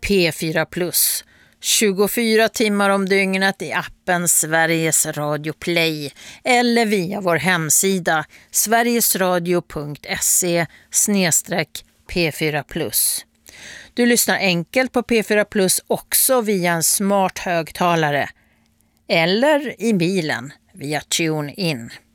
P4 Plus. 24 timmar om dygnet i appen Sveriges Radio Play eller via vår hemsida sverigesradio.se/P4 Plus. Du lyssnar enkelt på P4 Plus också via en smart högtalare eller i bilen via TuneIn.